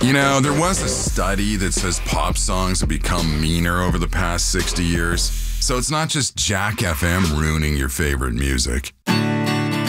You know, there was a study that says pop songs have become meaner over the past 60 years. So it's not just Jack FM ruining your favorite music.